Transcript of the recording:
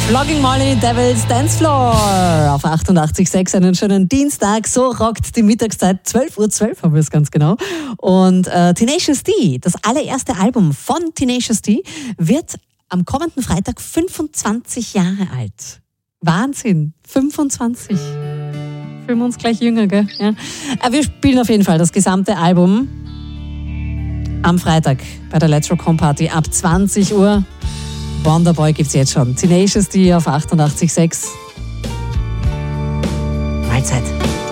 Flogging Molly, Devil's Dance Floor auf 88.6, einen schönen Dienstag. So rockt die Mittagszeit, 12:12 haben wir es ganz genau. Und Tenacious D, das allererste Album von Tenacious D, wird am kommenden Freitag 25 Jahre alt. Wahnsinn, 25. Fühlen wir uns gleich jünger, gell? Ja. Wir spielen auf jeden Fall das gesamte Album am Freitag bei der Let's Rock Home Party ab 20 Uhr. Wonderboy gibt's jetzt schon. Tenacious D auf 88.6. Mahlzeit.